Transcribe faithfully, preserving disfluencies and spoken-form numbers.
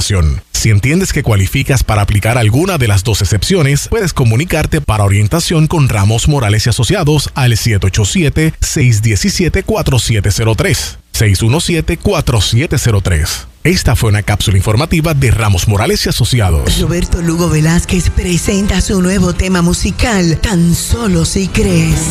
información. Si entiendes que cualificas para aplicar alguna de las dos excepciones, puedes comunicarte para orientación con Ramos Morales y Asociados al siete ocho siete, seis uno siete, cuatro siete cero tres. seis uno siete, cuatro siete cero tres. Esta fue una cápsula informativa de Ramos Morales y Asociados. Roberto Lugo Velázquez presenta su nuevo tema musical, Tan Solo Si Crees.